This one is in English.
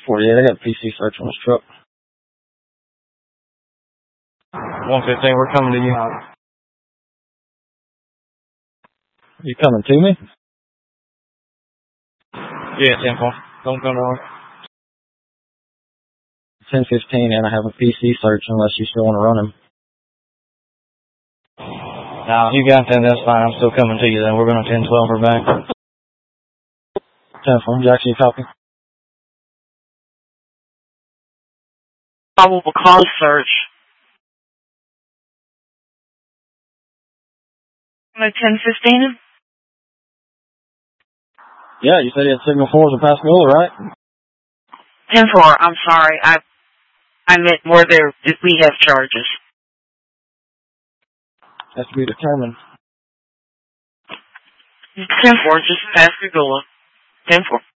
48, I got a PC search on this truck. 115, we're coming to you. You coming to me? Yeah, 10-4. Don't come wrong. 10-15, and I have a PC search unless you still want to run him. No, you got that, that's fine. I'm still coming to you then. We're going to 10-12 her back. 10-4, Jackson, you copy? Probable cause search. On a 10-15? Yeah, you said he had signal 4 as a Pascagoula, right? 10-4, I'm sorry. I meant more there if we have charges. Has to be determined. 10-4, just Pascagoula. 10-4.